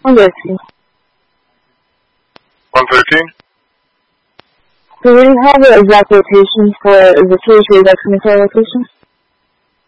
113. 113? So we have the exact location for the THA that coming to our location?